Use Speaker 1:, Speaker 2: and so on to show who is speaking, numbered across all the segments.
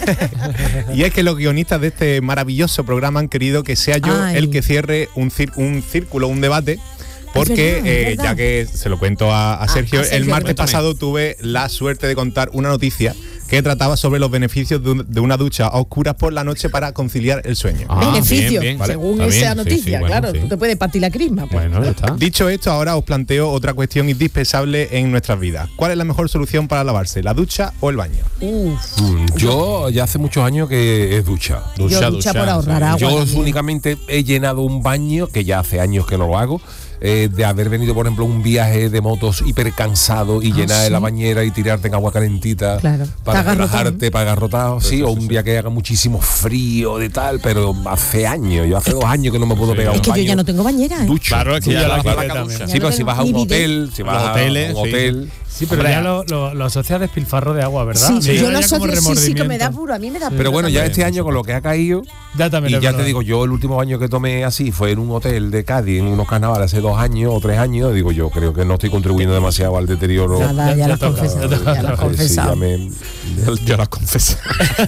Speaker 1: Y es que los guionistas de este maravilloso programa han querido que sea yo el que cierre un círculo, un debate. Porque,
Speaker 2: es verdad.
Speaker 1: ya que se lo cuento a Sergio, el martes pasado tuve la suerte de contar una noticia que trataba sobre los beneficios de una ducha a oscuras por la noche para conciliar el sueño.
Speaker 2: Beneficios,
Speaker 3: bien,
Speaker 2: según
Speaker 3: está
Speaker 2: esa
Speaker 3: bien,
Speaker 2: noticia,
Speaker 3: sí, bueno,
Speaker 2: claro.
Speaker 3: sí.
Speaker 2: Tú te puedes partir la crisma. Pues.
Speaker 3: Bueno, ya está.
Speaker 1: Dicho esto, ahora os planteo otra cuestión indispensable en nuestras vidas. ¿Cuál es la mejor solución para lavarse, la ducha o el baño?
Speaker 4: Yo ya hace muchos años que es ducha.
Speaker 2: Yo ducha por ahorrar agua.
Speaker 4: Yo
Speaker 2: también.
Speaker 4: únicamente he llenado un baño, que ya hace años que no lo hago, de haber venido, por ejemplo, un viaje de motos hiper cansado y llenar
Speaker 2: ¿sí?
Speaker 4: la bañera y tirarte en agua calentita
Speaker 2: Claro.
Speaker 4: para
Speaker 2: Agarrotado.
Speaker 4: relajarte, para agarrotado, sí, o un día que haga muchísimo frío de tal, pero hace años, yo hace 2 años que no me puedo pegar
Speaker 2: Es
Speaker 4: un
Speaker 2: que
Speaker 4: baño.
Speaker 2: yo ya no tengo bañera, ¿eh?
Speaker 4: Ducha.
Speaker 3: Claro, es que ya la
Speaker 4: Claro.
Speaker 3: también.
Speaker 4: Sí, pero si vas a un
Speaker 2: Ni bidet.
Speaker 4: hotel, si vas
Speaker 3: Los
Speaker 4: a
Speaker 3: hoteles,
Speaker 4: un
Speaker 3: sí.
Speaker 4: hotel.
Speaker 5: Sí, pero
Speaker 3: Hombre,
Speaker 5: ya lo asocia despilfarro de agua, ¿verdad?
Speaker 2: Sí,
Speaker 5: Me
Speaker 2: yo
Speaker 5: da
Speaker 2: lo
Speaker 5: ya como
Speaker 2: asocio, sí, que me da
Speaker 5: remordimiento.
Speaker 2: puro, a mí me da puro.
Speaker 4: Pero bueno, ya
Speaker 2: también.
Speaker 4: este año con lo que ha caído,
Speaker 5: Ya también
Speaker 4: y
Speaker 5: es
Speaker 4: ya
Speaker 5: verdad.
Speaker 4: te digo, yo el último baño que tomé así fue en un hotel de Cádiz, en unos carnavales hace 2 años o 3 años. Digo, yo creo que no estoy contribuyendo demasiado al deterioro.
Speaker 2: Nada, ya lo has
Speaker 5: toca,
Speaker 2: confesado. Ya lo has
Speaker 4: Sí,
Speaker 2: confesado.
Speaker 4: ya lo has confesado.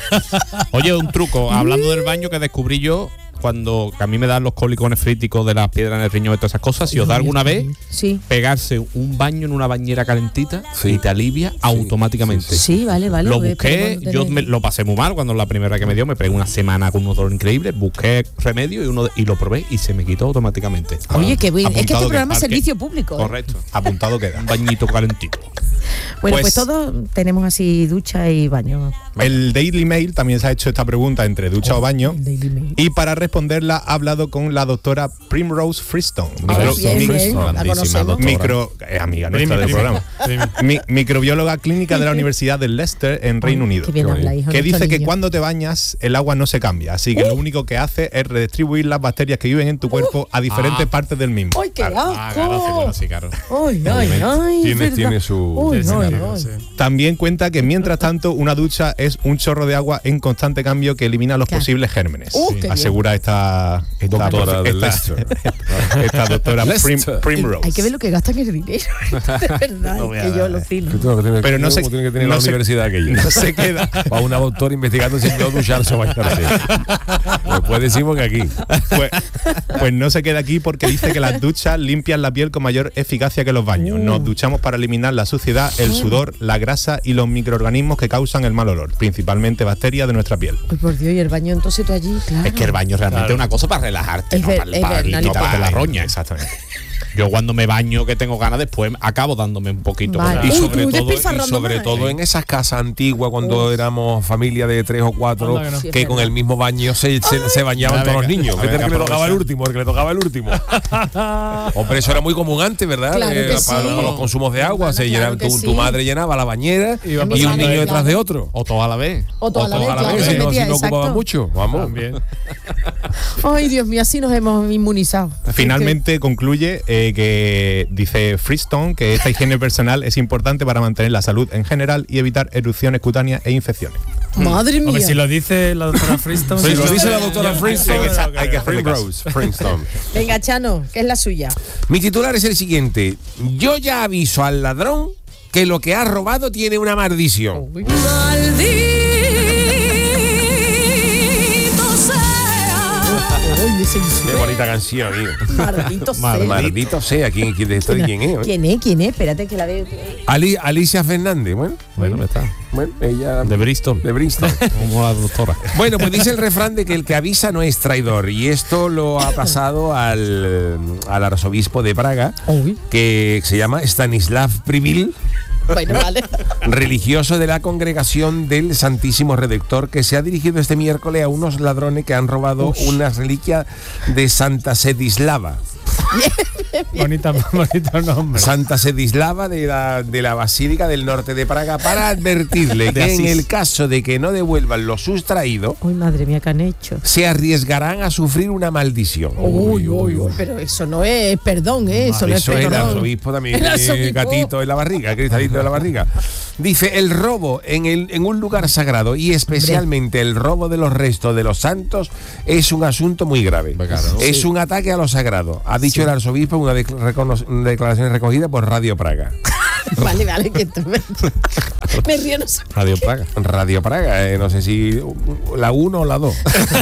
Speaker 3: Oye, un truco, hablando del baño que descubrí yo cuando que a mí me dan los cólicos nefríticos de las piedras en el riñón y todas esas cosas. Si os da alguna vez,
Speaker 2: Sí.
Speaker 3: pegarse un baño en una bañera calentita
Speaker 4: Sí.
Speaker 3: y te alivia automáticamente.
Speaker 2: Sí, vale.
Speaker 3: Lo
Speaker 2: pues,
Speaker 3: busqué,
Speaker 2: pero
Speaker 3: yo
Speaker 2: bueno,
Speaker 3: lo pasé muy mal cuando la primera que me dio, me pegué una semana con un dolor increíble, busqué remedio y lo probé y se me quitó automáticamente.
Speaker 2: Oye, qué bien. Es que este
Speaker 1: Apuntado
Speaker 2: programa es
Speaker 3: Parque.
Speaker 2: servicio público. ¿eh?
Speaker 3: Correcto.
Speaker 1: Apuntado queda.
Speaker 3: Un bañito calentito.
Speaker 2: Bueno, pues
Speaker 1: Pues-
Speaker 2: todos tenemos así ducha y baño.
Speaker 1: El Daily Mail también se ha hecho esta pregunta entre ducha o baño.
Speaker 2: El Daily Mail.
Speaker 1: Y para responderla ha hablado con la doctora Primrose Freestone.
Speaker 2: bien, bien, la
Speaker 3: grandísima
Speaker 2: conocemos.
Speaker 3: doctora.
Speaker 1: Amiga nuestra del programa. Microbióloga clínica de la Universidad de Leicester en Reino Unido.
Speaker 2: Qué bien habla, hijo,
Speaker 1: Que
Speaker 2: nuestro
Speaker 1: dice que
Speaker 2: niño.
Speaker 1: cuando te bañas el agua no se cambia, así que lo único que hace es redistribuir las bacterias que viven en tu cuerpo a diferentes partes del mismo.
Speaker 2: ¡Ay, qué
Speaker 3: Claro,
Speaker 2: asco!
Speaker 3: sí, bueno, sí, claro.
Speaker 2: ¡Ay, ay, ay!
Speaker 4: Tiene su...
Speaker 2: Uy, ay, ay.
Speaker 1: También cuenta que mientras tanto una ducha es un chorro de agua en constante cambio que elimina los
Speaker 2: Claro.
Speaker 1: posibles gérmenes.
Speaker 2: Qué bien.
Speaker 1: Asegura esta
Speaker 4: Doctora de
Speaker 1: esta-
Speaker 4: Leicester.
Speaker 1: esta doctora
Speaker 4: Leicester.
Speaker 1: Primrose.
Speaker 2: Hay que ver lo que gastan el dinero. De verdad,
Speaker 3: No voy a
Speaker 2: que yo
Speaker 3: dar.
Speaker 2: alucino.
Speaker 1: Pero no sé-
Speaker 4: tiene que tener
Speaker 1: no
Speaker 4: la
Speaker 1: sé-
Speaker 4: universidad aquella.
Speaker 1: No se queda.
Speaker 4: Para una doctora investigando si no ducharse o bañarse. Después decimos que aquí.
Speaker 1: Pues no se queda aquí porque dice que las duchas limpian la piel con mayor eficacia que los baños. Nos duchamos para eliminar la suciedad, el sudor, la grasa y los microorganismos que causan el mal olor, principalmente bacterias de nuestra piel.
Speaker 2: Ay, por Dios, y el baño entonces tú allí, claro.
Speaker 3: Es que el baño realmente es una cosa para relajarte,
Speaker 2: Es
Speaker 3: no
Speaker 2: ver-
Speaker 3: para,
Speaker 2: es
Speaker 3: para
Speaker 2: ver-
Speaker 3: quitarte la roña.
Speaker 1: Exactamente.
Speaker 3: Yo cuando me baño que tengo ganas después acabo dándome un poquito.
Speaker 2: Vale.
Speaker 3: con la-
Speaker 4: Y
Speaker 2: Uy,
Speaker 4: sobre
Speaker 2: tú
Speaker 4: todo,
Speaker 2: despilfarrando más, ¿eh?
Speaker 4: en esas casas antiguas cuando éramos familia de 3 o 4
Speaker 5: Anda que no.
Speaker 2: Sí, es
Speaker 4: que con
Speaker 2: verdad.
Speaker 4: el mismo baño se bañaban
Speaker 3: A ver,
Speaker 4: todos los niños.
Speaker 3: a
Speaker 4: ¿Qué
Speaker 3: ver,
Speaker 4: tal que le
Speaker 3: aprovecha.
Speaker 4: tocaba el último? El que le tocaba el último. Hombre, eso era muy común antes, ¿verdad?
Speaker 2: Claro que
Speaker 4: Para
Speaker 2: sí.
Speaker 4: los consumos de agua.
Speaker 2: Claro
Speaker 4: llenaba,
Speaker 2: que
Speaker 4: tu
Speaker 2: sí.
Speaker 4: madre llenaba la bañera y
Speaker 5: Iba
Speaker 4: un
Speaker 5: pasando
Speaker 4: niño
Speaker 5: ahí.
Speaker 4: detrás de otro.
Speaker 3: O todo a la vez.
Speaker 2: O toda la vez,
Speaker 4: Todas a la
Speaker 2: claro,
Speaker 4: vez,
Speaker 2: se
Speaker 4: si no,
Speaker 2: metía,
Speaker 4: si no ocupaba
Speaker 2: exacto.
Speaker 4: mucho. Vamos.
Speaker 5: También.
Speaker 2: Ay, Dios mío, así nos hemos inmunizado.
Speaker 1: Finalmente concluye que dice Freestone que esta higiene personal es importante para mantener la salud en general y evitar erupciones cutáneas e infecciones.
Speaker 2: Madre mía.
Speaker 5: Hombre, si lo dice la doctora Freestone.
Speaker 4: Si lo
Speaker 5: yo-
Speaker 4: dice la doctora
Speaker 5: yo-
Speaker 4: Freestone,
Speaker 5: yo-
Speaker 1: hay que hacerle caso.
Speaker 4: Primrose, Freestone.
Speaker 2: Venga, Chano, ¿qué es la suya?
Speaker 4: Mi titular es el siguiente. Yo ya aviso al ladrón que lo que ha robado tiene una maldición.
Speaker 2: Oye, ese
Speaker 4: Qué bonita canción, amigo.
Speaker 2: maldito sea.
Speaker 4: Maldito sea, ¿quién es?
Speaker 2: ¿Quién es? ¿Quién es? Espérate que la veo.
Speaker 4: Alicia Fernández,
Speaker 3: Bueno, ya está.
Speaker 4: bueno, ella
Speaker 3: De Bristol.
Speaker 4: de Bristol.
Speaker 3: Como la doctora.
Speaker 4: Bueno, pues dice el refrán de que el que avisa no es traidor, y esto lo ha pasado al arzobispo de Praga,
Speaker 2: Uy.
Speaker 4: que se llama Stanislav Privil,
Speaker 2: Bueno, vale.
Speaker 4: religioso de la congregación del Santísimo Redentor, que se ha dirigido este miércoles a unos ladrones que han robado una reliquia de Santa Sedislava.
Speaker 5: Bonito nombre.
Speaker 4: Santa Sedislava de la Basílica del Norte de Praga, para advertirle que en el caso de que no devuelvan lo sustraído,
Speaker 2: Uy, madre mía, ¿qué han hecho?
Speaker 4: se arriesgarán a sufrir una maldición.
Speaker 2: Uy, pero eso no es perdón, ¿eh? Eso no es
Speaker 4: Eso es el
Speaker 2: perdón.
Speaker 4: arzobispo también,
Speaker 2: El arzobispo.
Speaker 4: gatito en la barriga, cristalito en la barriga. Dice, el robo en un lugar sagrado, y especialmente el robo de los restos de los santos, es un asunto muy grave. Es un ataque a lo sagrado, ha dicho el arzobispo en una declaración recogida por Radio Praga.
Speaker 2: Vale, que me río, no sé.
Speaker 3: Radio Praga.
Speaker 4: Radio Praga, no sé si la 1 o la 2.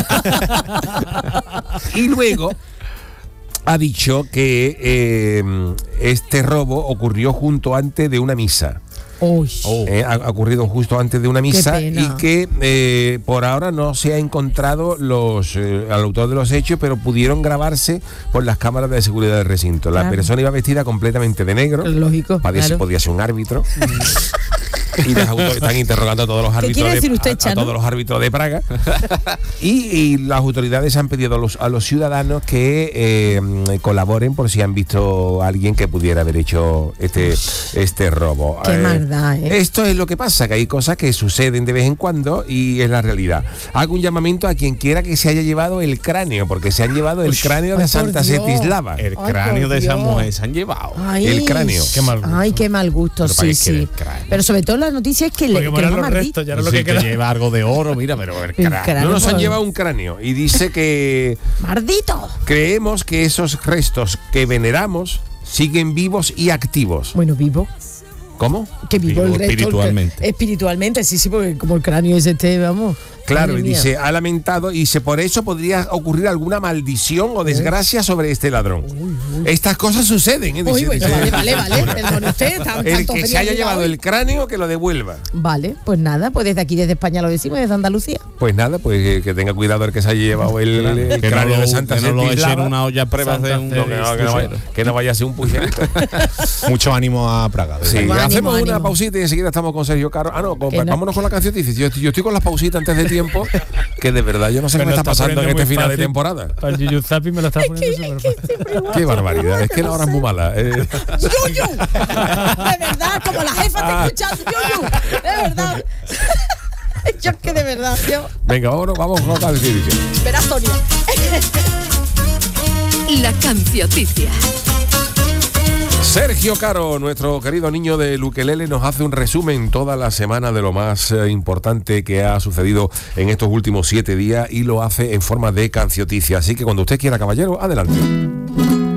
Speaker 4: Y luego ha dicho que este robo ocurrió justo antes de una misa. Ha ocurrido justo antes de una misa y que por ahora no se ha encontrado al autor de los hechos, pero pudieron grabarse por las cámaras de seguridad del recinto. La persona iba vestida completamente de negro.
Speaker 2: Lógico.
Speaker 4: Podía ser un árbitro. Y las autoridades están interrogando a todos los árbitros a todos los árbitros de Praga. y las autoridades han pedido a los ciudadanos que colaboren por si han visto a alguien que pudiera haber hecho este robo.
Speaker 2: Qué maldad, ¿eh?
Speaker 4: Esto es lo que pasa, que hay cosas que suceden de vez en cuando y es la realidad. Hago un llamamiento a quien quiera que se haya llevado el cráneo, porque se han llevado el cráneo de Santa Setislava.
Speaker 3: El cráneo de esa mujer se han llevado.
Speaker 4: El cráneo.
Speaker 5: Qué mal gusto.
Speaker 2: Ay, qué mal gusto, sí. Pero sobre todo la noticia es que
Speaker 5: Porque
Speaker 2: le
Speaker 5: moran los restos, ya no lo que queda.
Speaker 3: Lleva algo de oro, mira, pero el cráneo.
Speaker 4: No nos han llevado un cráneo y dice que
Speaker 2: ¡maldito!
Speaker 4: Creemos que esos restos que veneramos siguen vivos y activos.
Speaker 2: Bueno, vivo.
Speaker 4: ¿Cómo?
Speaker 2: Que vivo el resto.
Speaker 3: Espiritualmente.
Speaker 2: Espiritualmente, sí, porque como el cráneo es vamos.
Speaker 4: Claro, y dice, ha lamentado y por eso podría ocurrir alguna maldición o desgracia sobre este ladrón. Estas cosas suceden, ¿eh?
Speaker 2: Vale. Perdone usted.
Speaker 4: El que se haya llevado el cráneo, que lo devuelva.
Speaker 2: Vale, pues nada, pues desde aquí, desde España lo decimos, desde Andalucía.
Speaker 4: Pues nada, pues que tenga cuidado el que se haya llevado el cráneo de Santa
Speaker 3: Setislava. Que no lo echen una olla pruebas de un...
Speaker 4: Que no vaya a ser un pucherito.
Speaker 1: Mucho ánimo a Praga.
Speaker 4: Sí, hacemos una pausita y enseguida estamos con Sergio Caro. Vámonos con la canción. Yo estoy con las pausitas antes de tiempo, que de verdad yo no sé qué me está pasando en este final de temporada.
Speaker 5: Para el Yuyuzapi me lo está poniendo súper fácil.
Speaker 4: Qué barbaridad, es que la hora es muy mala.
Speaker 2: ¡Yuyu! De verdad, como la jefa te escuchando, ¡Yuyu! De verdad. Yo es que de verdad, yo.
Speaker 4: Venga, vamos con otra definición.
Speaker 2: Espera, Sonia.
Speaker 6: La cancioticia.
Speaker 4: Sergio Caro, nuestro querido niño del ukelele, nos hace un resumen toda la semana de lo más importante que ha sucedido en estos últimos 7 días y lo hace en forma de cancioticia. Así que cuando usted quiera, caballero, adelante.